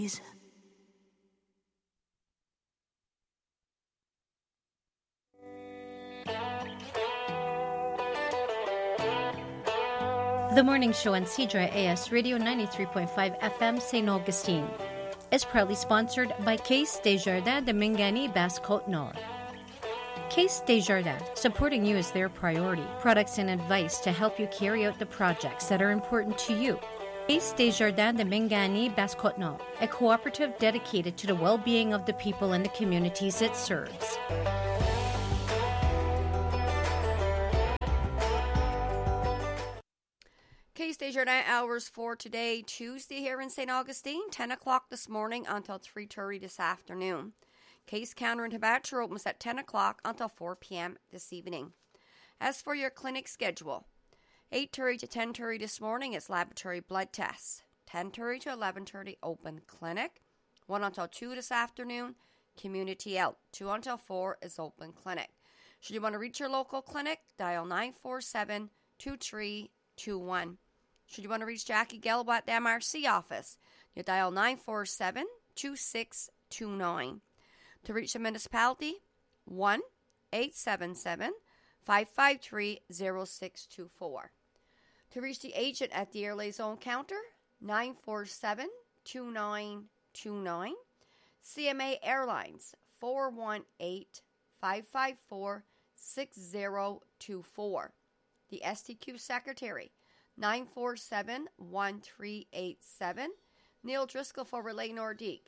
The Morning Show on Cedra AS Radio 93.5 FM St. Augustine is proudly sponsored by Case Desjardins de Mingani Basse-Côte-Nord. Case Desjardins, supporting you is their priority. Products and advice to help you carry out the projects that are important to you. Case Desjardins de Mingani Basse-Côte-Nord, a cooperative dedicated to the well-being of the people and the communities it serves. Case Desjardins hours for today, Tuesday here in St. Augustine, 10 o'clock this morning until 3:30 this afternoon. Case counter and Hibachi opens at 10 o'clock until 4 p.m. this evening. As for your clinic schedule, 8:30 to 10:30 this morning is laboratory blood tests. 10:30 to 11:30 open clinic. 1 until 2 this afternoon, community health. 2 until 4 is open clinic. Should you want to reach your local clinic, dial 947-2321. Should you want to reach Jackie Gelbo at the MRC office, you dial 947-2629. To reach the municipality, 1-877-553-0624. To reach the agent at the Air Liaison counter, 947-2929. CMA Airlines, 418-554-6024. The STQ Secretary, 947-1387. Neil Driscoll for Relay Nordique,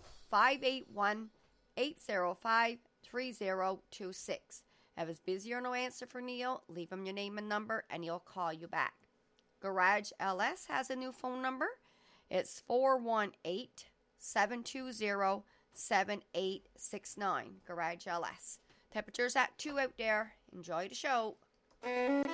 581-805-3026. If it's busy or no answer for Neil, leave him your name and number and he'll call you back. Garage LS has a new phone number. It's 418-720-7869. Garage LS. Temperatures at 2 out there. Enjoy the show.